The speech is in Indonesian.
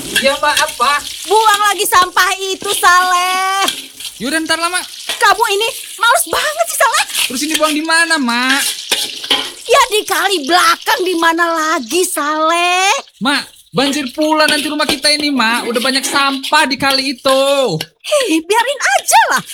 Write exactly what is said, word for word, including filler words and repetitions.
Iya Mak, apa? Buang lagi sampah itu, Saleh. Yaudah ntar lah, Mak. Kamu ini males banget sih, Saleh. Terus ini buang di mana, Mak? Ya di kali belakang, di mana lagi, Saleh? Mak, banjir pula nanti rumah kita ini, Mak. Udah banyak sampah di kali itu. Hei, biarin aja lah.